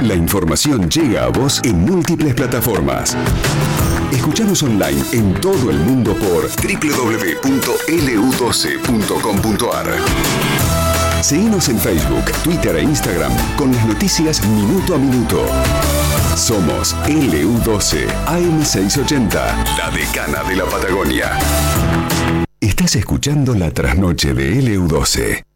La información llega a vos en múltiples plataformas. Escuchanos online en todo el mundo por www.lu12.com.ar. Seguinos en Facebook, Twitter e Instagram con las noticias minuto a minuto. Somos LU12 AM680, la decana de la Patagonia. Estás escuchando La Trasnoche de LU12.